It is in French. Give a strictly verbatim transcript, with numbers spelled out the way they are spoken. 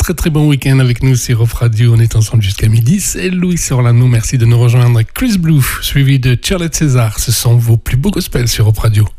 très très bon week-end avec nous sur Off Radio. On est ensemble jusqu'à midi. C'est Louis Orlando. Merci de nous rejoindre. Chris Blue, suivi de Charlotte César. Ce sont vos plus beaux gospels sur Off Radio.